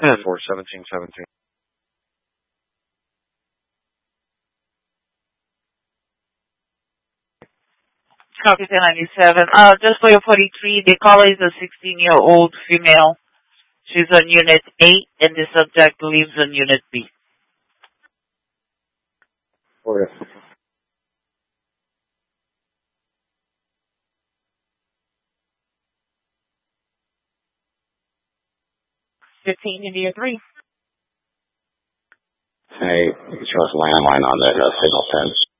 And for 1717. Copy 1097. Just for your 43, the caller is a 16-year-old female. She's on Unit A, and the subject lives on Unit B. For 15 India 3. Hey, you can show us landline on that signal fence.